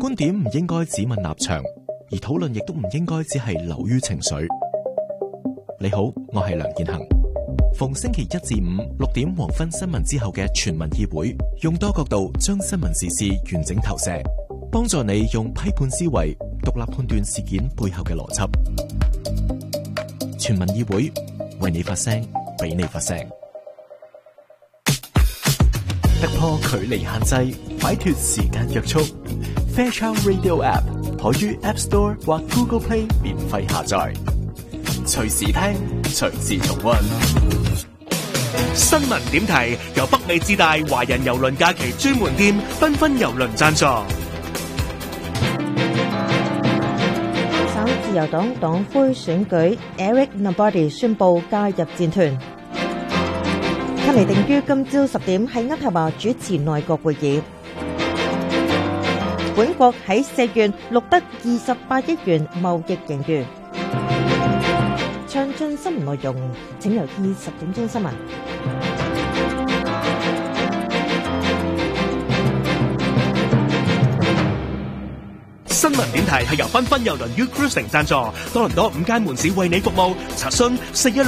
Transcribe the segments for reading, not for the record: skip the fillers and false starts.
觀點唔應該只問立場，而討論亦都唔應該只係流於情緒。你好，我係梁健恒。逢星期一至五6點黃昏新聞之後嘅全民議會，用多角度將新聞時事完整投射，幫助你用批判思維獨立判斷事件背後嘅邏輯。全民議會，為你發聲，俾你發聲。突破距離限制，擺脫時間約束。Fairchild Radio App 可於 App Store 或 Google Play 免費下載，隨時聽，隨時重溫。 新聞點題由北美至大華人郵輪假期專門店繽紛郵輪贊助。 省自由黨黨魁選舉 ，Eric Nobody 宣布加入戰團。卡尼定於今朝10點喺渥太華主持內閣會議。本國喺4月錄得28億元貿易盈餘。詳盡新聞內容，請留意10點鐘新聞。 新聞點題係由繽紛郵輪 UCruising 贊助，多倫多5間門市為你服務，查詢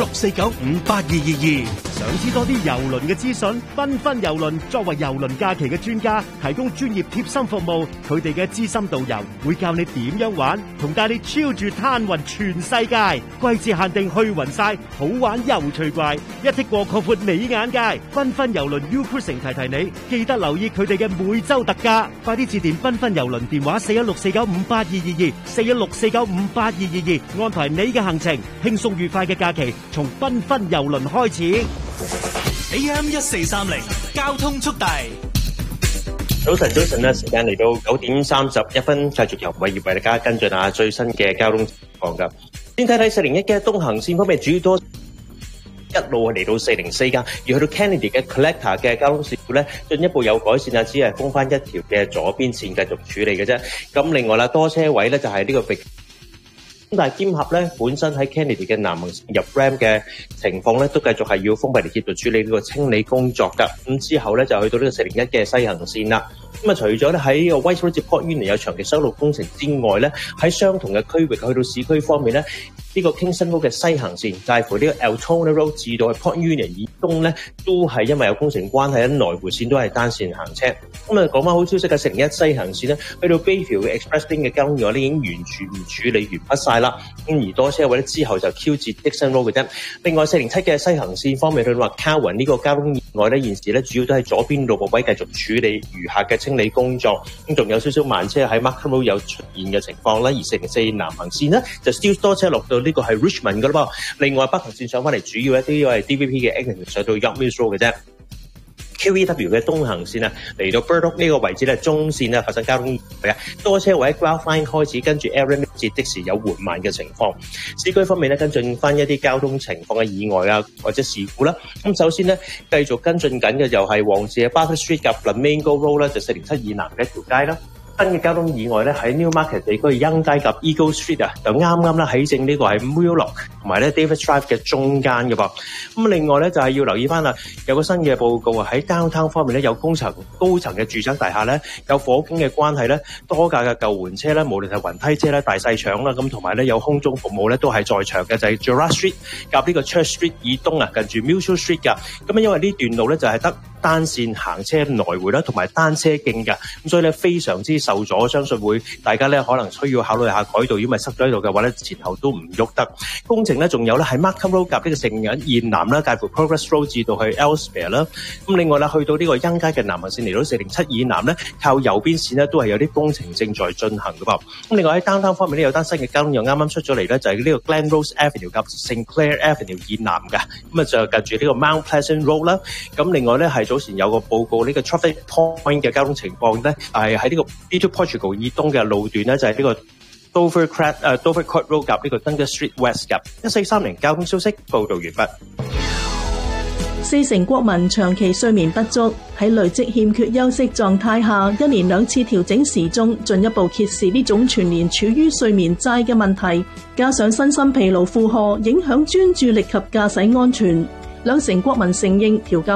4164958222。想知多啲郵輪嘅資訊？繽紛郵輪作為郵輪假期嘅專家，提供專業貼心服務。佢哋嘅資深導遊會教你點樣玩，同帶你超住攤勻全世界。季節限定去勻晒，好玩又趣怪，一剔過擴闊你眼界。繽紛郵輪 UCruising 提提你，記得留意佢哋嘅每週特價。快啲致電繽紛郵輪電話4164958222 4164958222，安排你嘅行程，輕鬆愉快嘅假期從繽紛郵輪開始。AM1430交通速遞。 早晨啦，時間嚟到9點31分，繼續由偉業為大家跟進下最新嘅交通情況噶。先睇睇401嘅東行線方面，主要多一路嚟到404噶，而去到 Kennedy 嘅 Collector 嘅交通事故咧，進一步有改善啊，只係封翻一條嘅左邊線繼續處理嘅啫。咁另外啦，多車位咧就係呢個咁但係兼合咧，本身喺 Kennedy 嘅南行線入 Ram 嘅情況咧，都繼續係要封閉嚟協助處理呢個清理工作㗎。咁之後咧就去到呢個401嘅西行線啦。咁啊，除咗咧喺 White Road 至 Port Union 有長期修路工程之外咧，喺相同嘅區域去到市區方面咧，呢個 Kingston Road 嘅西行線，介乎呢個 Altona Road 至到去 Port Union 以東咧，都係因為有工程關係，來回線都係單線行車。咁啊，講翻好消息嘅401西行線咧，去到 Bayview 嘅 Express Lane 嘅交通已經完全處理完畢晒啦。咁而多車位咧之後就 Q 至 Dixon Road 嘅啫。另外407嘅西行線方面，佢話 Cowan 呢個交通意外咧，現時咧主要都喺左邊路個位繼續處理餘下嘅清理工作。咁仲有少少慢車喺 Markham Road 有出現嘅情況啦。而404南行線呢，就 still 多車落到呢個係 Richmond 噶啦噃。另外北行線上翻嚟，主要一啲係 DVP 嘅 Eglinton 上到 York Mills Road 嘅啫。QEW 嘅東行線啊，嚟到 Burdock 呢個位置咧，中線啊發生交通意外啊，多車位喺 Guelph Line 開始，跟住 Aaron 節的時有緩慢嘅情況。市區方面咧，跟進翻一啲交通情況嘅意外啊，或者事故啦。咁首先咧，繼續跟進緊嘅就係旺角嘅 Bartlett Street 及 Flamingo Road 啦，就407以南嘅一條街啦。新嘅交通意外咧喺 Newmarket 地區嘅欣街及 Eagle Street 啊，就啱啱啦喺正呢個係 Mullock 同埋咧 David Drive 嘅中間嘅噃。咁另外咧就係要留意翻啦，有個新嘅報告啊，喺 Downtown 方面咧有高層嘅住宅大廈咧有火警嘅關係咧，多架嘅救援車咧，無論係雲梯車咧、大細腸啦，咁同埋咧有空中服務咧都係在場嘅，就係 Gerrard Street 夾呢個 Church Street 以東啊，近住 Mutual Street 㗎。咁因為呢段路咧就係得單線行車來回啦，同埋單車徑㗎，咁所以咧非常之受阻，相信會大家咧可能需要考慮下改道，如果咪塞咗喺度嘅話咧，前後都唔喐得。工程咧仲有咧喺 Markham Road 夾呢個聖人燕南啦，介乎 Progress Road 至到去 Elsmere 啦。咁另外啦，去到呢個欣街嘅南行線嚟到407以南咧，靠右邊線咧都係有啲工程正在進行嘅噃。咁另外喺 Downtown 方面咧，有單新嘅交通又啱啱出咗嚟咧，就係呢個 Glen Rose Avenue 及 St Clair Avenue 以南嘅，咁啊就近住呢個 Mount Pleasant Road 啦。咁另外咧係早前有個報告呢個 Traffic Point 嘅交通情況咧，係喺呢個 B2 Portugal 以東嘅路段咧，就係呢個 Dover Court Road 及呢個 Dundas Street West 嘅。1430交通消息報道完畢。 40%國民長期睡眠不足，喺累積欠缺休息狀態下，1年2次調整時鐘，進一步揭示呢種全年處於睡眠債嘅問題。加上身心疲勞負荷，影響專注力及駕駛安全。2成國民承認調校